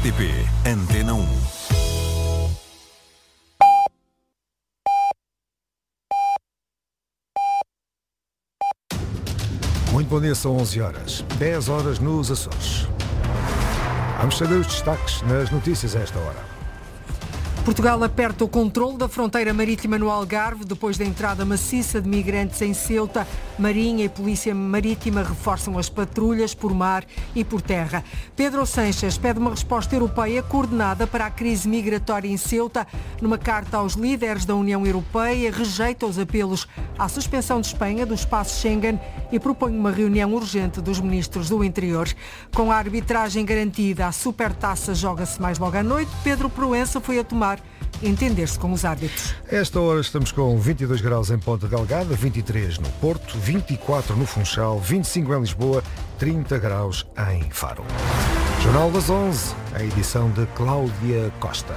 RTP Antena 1. Muito bom dia, são 11 horas, 10 horas nos Açores. Vamos saber os destaques nas notícias a esta hora. Portugal aperta o controle da fronteira marítima no Algarve depois da entrada maciça de migrantes em Ceuta. Marinha e Polícia Marítima reforçam as patrulhas por mar e por terra. Pedro Sánchez pede uma resposta europeia coordenada para a crise migratória em Ceuta. Numa carta aos líderes da União Europeia, rejeita os apelos à suspensão de Espanha do espaço Schengen e propõe uma reunião urgente dos ministros do Interior. Com a arbitragem garantida, a Supertaça joga-se mais logo à noite. Pedro Proença foi a tomar entender-se com os árbitros. A esta hora estamos com 22 graus em Ponta Delgada, 23 no Porto, 24 no Funchal, 25 em Lisboa, 30 graus em Faro. Jornal das 11, a edição de Cláudia Costa.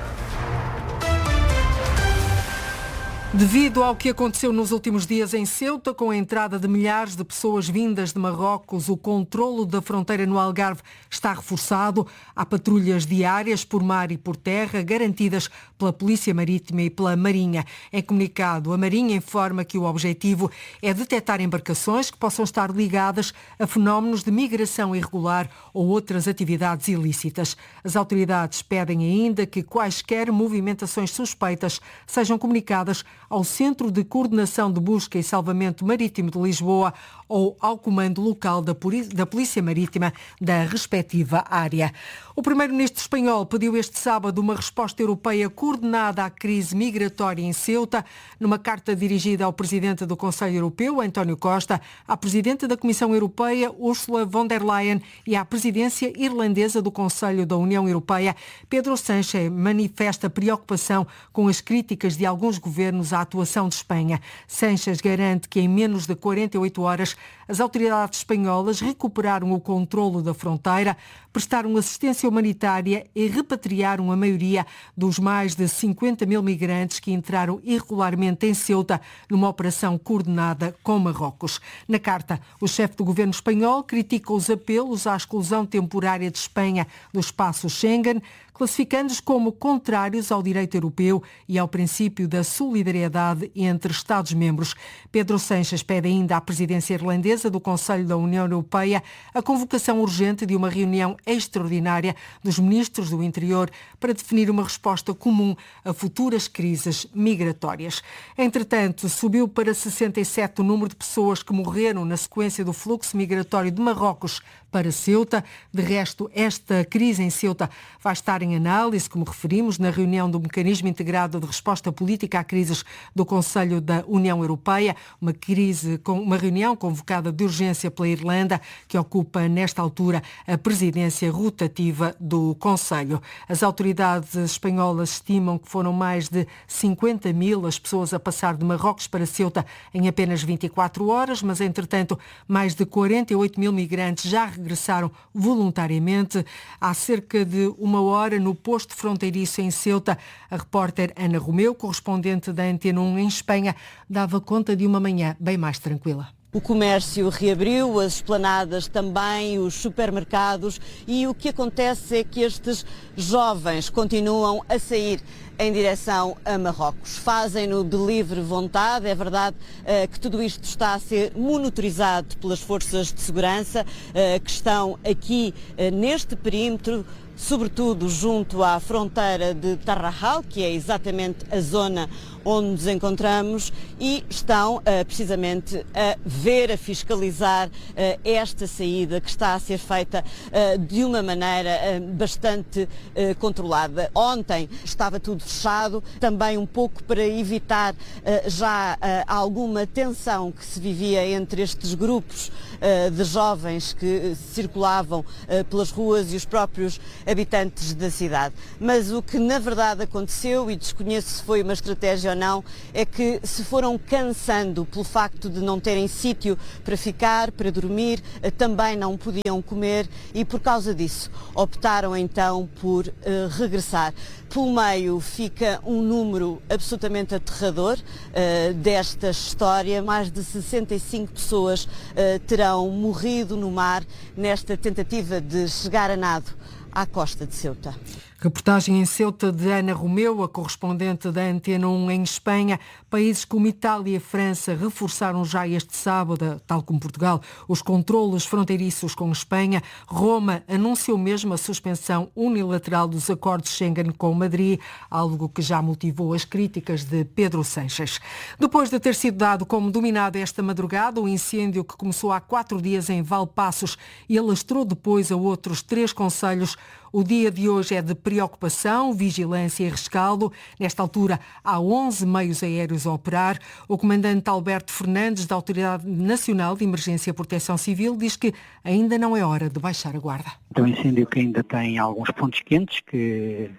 Devido ao que aconteceu nos últimos dias em Ceuta, com a entrada de milhares de pessoas vindas de Marrocos, o controlo da fronteira no Algarve está reforçado. Há patrulhas diárias por mar e por terra, garantidas pela Polícia Marítima e pela Marinha. Em comunicado, a Marinha informa que o objetivo é detectar embarcações que possam estar ligadas a fenómenos de migração irregular ou outras atividades ilícitas. As autoridades pedem ainda que quaisquer movimentações suspeitas sejam comunicadas ao Centro de Coordenação de Busca e Salvamento Marítimo de Lisboa ou ao Comando Local da Polícia Marítima da respectiva área. O primeiro-ministro espanhol pediu este sábado uma resposta europeia coordenada à crise migratória em Ceuta. Numa carta dirigida ao presidente do Conselho Europeu, António Costa, à presidente da Comissão Europeia, Ursula von der Leyen, e à presidência irlandesa do Conselho da União Europeia, Pedro Sánchez manifesta preocupação com as críticas de alguns governos à atuação de Espanha. Sánchez garante que em menos de 48 horas as autoridades espanholas recuperaram o controlo da fronteira, prestaram assistência humanitária e repatriaram a maioria dos mais de 50 mil migrantes que entraram irregularmente em Ceuta numa operação coordenada com Marrocos. Na carta, o chefe do governo espanhol critica os apelos à exclusão temporária de Espanha do espaço Schengen, classificando-os como contrários ao direito europeu e ao princípio da solidariedade entre Estados-membros. Pedro Sánchez pede ainda à presidência irlandesa do Conselho da União Europeia a convocação urgente de uma reunião extraordinária dos ministros do Interior para definir uma resposta comum a futuras crises migratórias. Entretanto, subiu para 67 o número de pessoas que morreram na sequência do fluxo migratório de Marrocos para Ceuta. De resto, esta crise em Ceuta vai estar em análise, como referimos, na reunião do Mecanismo Integrado de Resposta Política a Crises do Conselho da União Europeia, uma reunião convocada de urgência pela Irlanda, que ocupa, nesta altura, a presidência rotativa do Conselho. As autoridades espanholas estimam que foram mais de 50 mil as pessoas a passar de Marrocos para Ceuta em apenas 24 horas, mas, entretanto, mais de 48 mil migrantes já regressaram voluntariamente. Há cerca de uma hora, no posto fronteiriço em Ceuta, a repórter Ana Romeu, correspondente da Antena 1 em Espanha, dava conta de uma manhã bem mais tranquila. O comércio reabriu, as esplanadas também, os supermercados, e o que acontece é que estes jovens continuam a sair em direção a Marrocos. Fazem-no de livre vontade. É verdade que tudo isto está a ser monitorizado pelas forças de segurança que estão aqui neste perímetro, sobretudo junto à fronteira de Tarrajal, que é exatamente a zona onde nos encontramos, e estão precisamente a ver, a fiscalizar esta saída que está a ser feita de uma maneira bastante controlada. Ontem estava tudo fechado, também um pouco para evitar já alguma tensão que se vivia entre estes grupos de jovens que circulavam pelas ruas e os próprios habitantes da cidade. Mas o que na verdade aconteceu, e desconheço se foi uma estratégia ou não, é que se foram cansando pelo facto de não terem sítio para ficar, para dormir, também não podiam comer, e por causa disso optaram então por regressar. Pelo meio fica um número absolutamente aterrador desta história. Mais de 65 pessoas terão morrido no mar nesta tentativa de chegar a nado à costa de Ceuta. Reportagem em Ceuta de Ana Romeu, a correspondente da Antena 1 em Espanha. Países como Itália e França reforçaram já este sábado, tal como Portugal, os controlos fronteiriços com Espanha. Roma anunciou mesmo a suspensão unilateral dos acordos Schengen com Madrid, algo que já motivou as críticas de Pedro Sánchez. Depois de ter sido dado como dominado esta madrugada, o incêndio que começou há 4 dias em Valpaços e alastrou depois a outros 3 concelhos, o dia de hoje é de preocupação, vigilância e rescaldo. Nesta altura, há 11 meios aéreos a operar. O comandante Alberto Fernandes, da Autoridade Nacional de Emergência e Proteção Civil, diz que ainda não é hora de baixar a guarda. É um incêndio que ainda tem alguns pontos quentes, que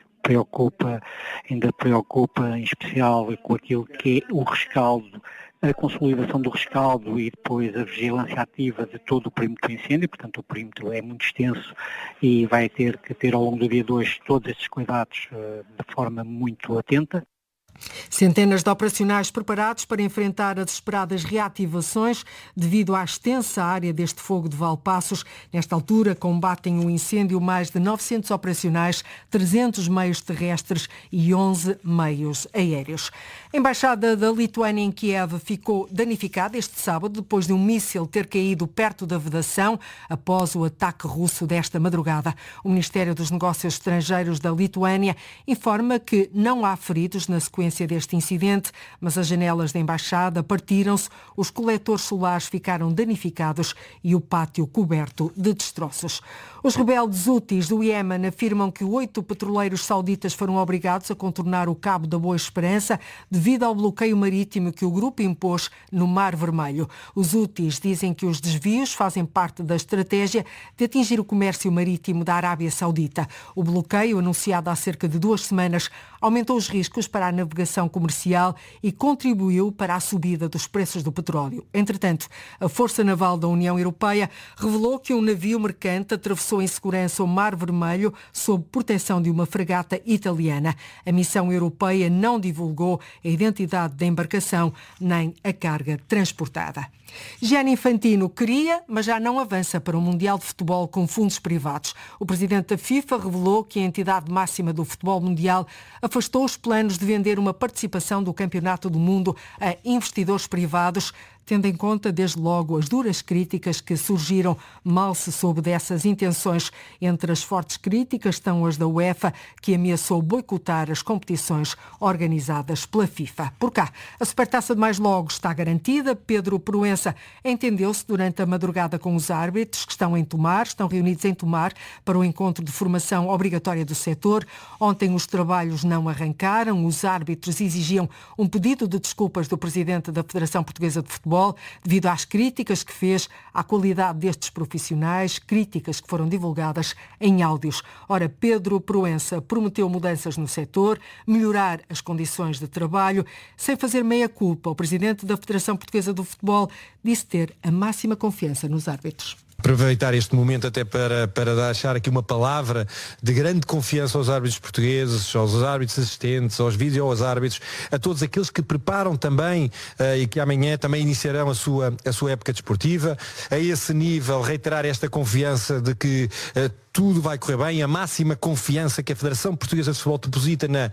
ainda preocupa em especial com aquilo que é o rescaldo, a consolidação do rescaldo e depois a vigilância ativa de todo o perímetro do incêndio. Portanto, o perímetro é muito extenso e vai ter que ter ao longo do dia de hoje todos estes cuidados de forma muito atenta. Centenas de operacionais preparados para enfrentar as esperadas reativações devido à extensa área deste fogo de Valpaços. Nesta altura, combatem o incêndio mais de 900 operacionais, 300 meios terrestres e 11 meios aéreos. A Embaixada da Lituânia em Kiev ficou danificada este sábado depois de um míssil ter caído perto da vedação após o ataque russo desta madrugada. O Ministério dos Negócios Estrangeiros da Lituânia informa que não há feridos na sequência deste incidente, mas as janelas da embaixada partiram-se, os coletores solares ficaram danificados e o pátio coberto de destroços. Os rebeldes houthis do Iémen afirmam que 8 petroleiros sauditas foram obrigados a contornar o Cabo da Boa Esperança devido ao bloqueio marítimo que o grupo impôs no Mar Vermelho. Os houthis dizem que os desvios fazem parte da estratégia de atingir o comércio marítimo da Arábia Saudita. O bloqueio, anunciado há cerca de 2 semanas, aumentou os riscos para a navegação comercial e contribuiu para a subida dos preços do petróleo. Entretanto, a Força Naval da União Europeia revelou que um navio mercante atravessou em segurança o Mar Vermelho sob proteção de uma fragata italiana. A missão europeia não divulgou a identidade da embarcação nem a carga transportada. Gianni Infantino queria, mas já não avança para o Mundial de Futebol com fundos privados. O presidente da FIFA revelou que a entidade máxima do futebol mundial afastou os planos de vender uma participação do Campeonato do Mundo a investidores privados, tendo em conta desde logo as duras críticas que surgiram. Mal se soube dessas intenções. Entre as fortes críticas estão as da UEFA, que ameaçou boicotar as competições organizadas pela FIFA. Por cá, a Supertaça de mais logo está garantida. Pedro Proença entendeu-se durante a madrugada com os árbitros que estão reunidos em Tomar para o encontro de formação obrigatória do setor. Ontem os trabalhos não arrancaram. Os árbitros exigiam um pedido de desculpas do presidente da Federação Portuguesa de Futebol devido às críticas que fez à qualidade destes profissionais, críticas que foram divulgadas em áudios. Ora, Pedro Proença prometeu mudanças no setor, melhorar as condições de trabalho, sem fazer meia-culpa. O presidente da Federação Portuguesa do Futebol disse ter a máxima confiança nos árbitros. Aproveitar este momento até para deixar aqui uma palavra de grande confiança aos árbitros portugueses, aos árbitros assistentes, aos vídeo-árbitros, a todos aqueles que preparam também e que amanhã também iniciarão a sua época desportiva. A esse nível, reiterar esta confiança de que tudo vai correr bem, a máxima confiança que a Federação Portuguesa de Futebol deposita na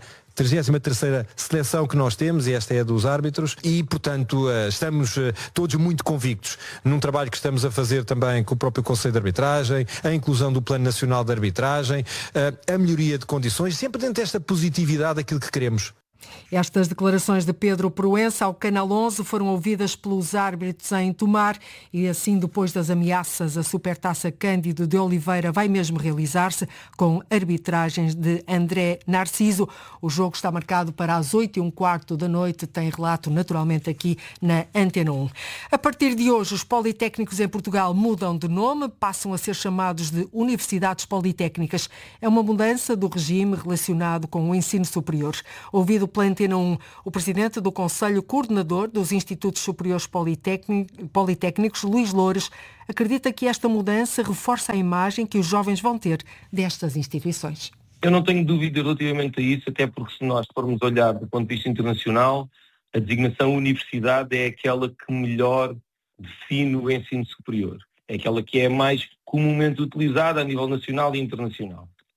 33ª seleção que nós temos, e esta é a dos árbitros, e portanto estamos todos muito convictos num trabalho que estamos a fazer também com o próprio Conselho de Arbitragem, a inclusão do Plano Nacional de Arbitragem, a melhoria de condições, sempre dentro desta positividade daquilo que queremos. Estas declarações de Pedro Proença ao Canal 11 foram ouvidas pelos árbitros em Tomar e assim, depois das ameaças, a Supertaça Cândido de Oliveira vai mesmo realizar-se com arbitragens de André Narciso. O jogo está marcado para as 8h15 da noite, tem relato naturalmente aqui na Antena 1. A partir de hoje, os politécnicos em Portugal mudam de nome, passam a ser chamados de Universidades Politécnicas. É uma mudança do regime relacionado com o ensino superior. Ouvido pela Antena 1, o presidente do Conselho Coordenador dos Institutos Superiores Politécnicos, Luís Loures, acredita que esta mudança reforça a imagem que os jovens vão ter destas instituições. Eu não tenho dúvida relativamente a isso, até porque se nós formos olhar do ponto de vista internacional, a designação universidade é aquela que melhor define o ensino superior. É aquela que é mais comumente utilizada a nível nacional e internacional.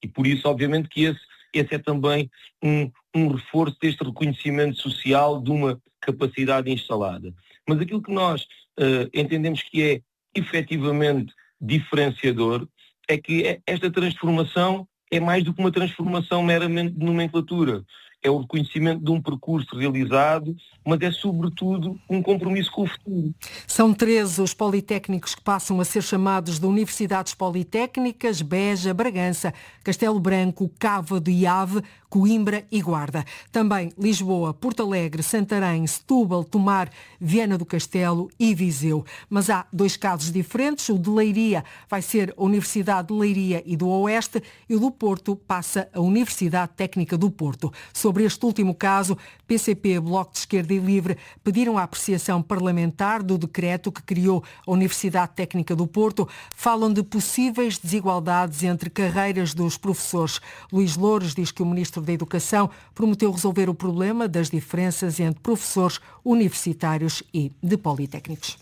E por isso, obviamente, que esse é também um reforço deste reconhecimento social de uma capacidade instalada. Mas aquilo que nós entendemos que é efetivamente diferenciador é que esta transformação é mais do que uma transformação meramente de nomenclatura. É o reconhecimento de um percurso realizado, mas é sobretudo um compromisso com o futuro. São 13 os politécnicos que passam a ser chamados de Universidades Politécnicas, Beja, Bragança, Castelo Branco, Cávado e Ave, Coimbra e Guarda. Também Lisboa, Porto Alegre, Santarém, Setúbal, Tomar, Viana do Castelo e Viseu. Mas há 2 casos diferentes. O de Leiria vai ser a Universidade de Leiria e do Oeste e o do Porto passa a Universidade Técnica do Porto. Sobre este último caso, PCP, Bloco de Esquerda e Livre pediram a apreciação parlamentar do decreto que criou a Universidade Técnica do Porto. Falam de possíveis desigualdades entre carreiras dos professores. Luís Louros diz que o Ministro da Educação prometeu resolver o problema das diferenças entre professores universitários e de politécnicos.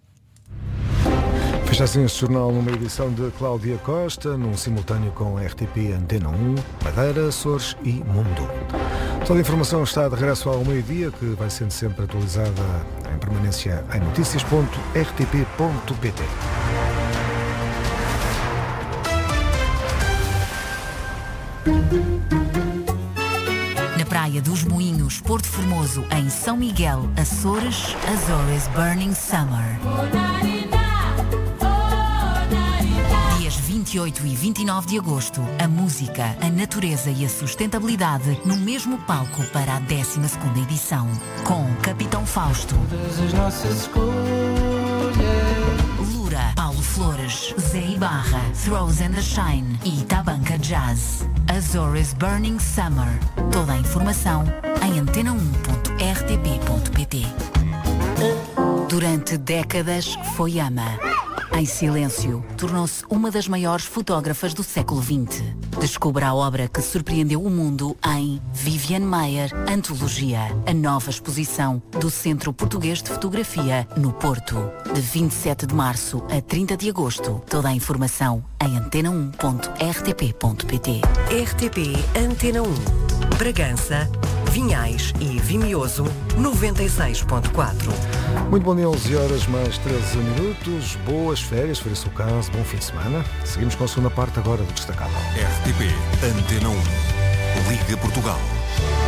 Fecha assim este jornal numa edição de Cláudia Costa, num simultâneo com RTP Antena 1, Madeira, Açores e Mundo. Toda a informação está de regresso ao meio-dia, que vai sendo sempre atualizada em permanência em noticias.rtp.pt. Na Praia dos Moinhos, Porto Formoso, em São Miguel, Açores, Azores Burning Summer. Dias 28 e 29 de agosto, a música, a natureza e a sustentabilidade no mesmo palco para a 12ª edição. Com Capitão Fausto, Lura, Paulo Flores, Zé Ibarra, Throws and the Shine e Tabanca Jazz. Azores Burning Summer. Toda a informação em antena1.rtp.pt. Durante décadas foi ama. Em silêncio, tornou-se uma das maiores fotógrafas do século XX. Descubra a obra que surpreendeu o mundo em Viviane Maier, Antologia, a nova exposição do Centro Português de Fotografia, no Porto. De 27 de março a 30 de agosto. Toda a informação em antena1.rtp.pt. RTP Antena 1. Bragança, Vinhais e Vimioso, 96.4. Muito bom dia, 11 horas mais 13 minutos. Boas férias, foi esse o caso, bom fim de semana. Seguimos com a segunda parte agora do Destacado. RTP Antena 1. Liga Portugal.